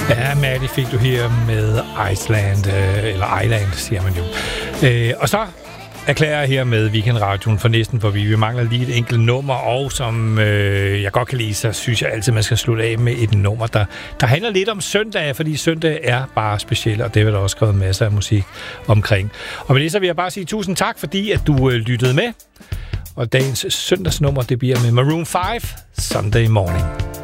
Ja, Maddie fik du her med Iceland, eller Island, siger man jo. Og så erklærer jeg her med Weekendradioen for næsten forbi. Vi mangler lige et enkelt nummer, og som jeg godt kan lide, så synes jeg altid, man skal slutte af med et nummer, der handler lidt om søndag, fordi søndag er bare speciel, og det vil der også skrevet masser af musik omkring. Og med det så vil jeg bare sige tusind tak, fordi at du lyttede med. Og dagens søndagsnummer, det bliver med Maroon 5, Sunday Morning.